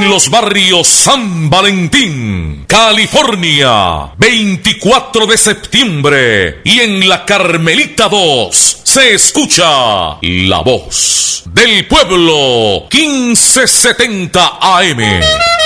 En los barrios San Valentín, California, 24 de septiembre. Y en la Carmelita 2 se escucha la voz del pueblo, 1570 AM.